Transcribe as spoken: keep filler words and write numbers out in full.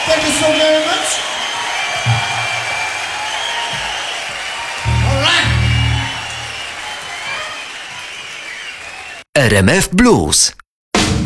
Thank you so very much. All right. R M F Blues.